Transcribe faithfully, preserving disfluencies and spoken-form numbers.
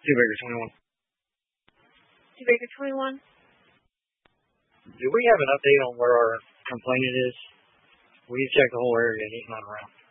Two Baker twenty-one. Two Baker twenty-one. Do we have an update on where our complainant is? We checked the whole area and he's not around.